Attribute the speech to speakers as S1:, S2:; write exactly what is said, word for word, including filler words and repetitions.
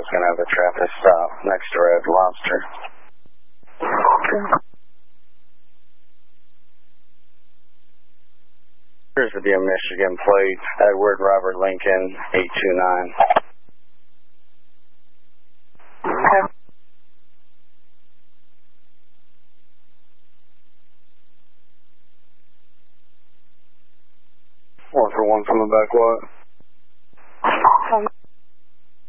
S1: is going to have a traffic stop next to Red Lobster. Here's the Michigan plate, Edward Robert Lincoln, eight two nine.
S2: Okay.
S1: One for one from the back lot.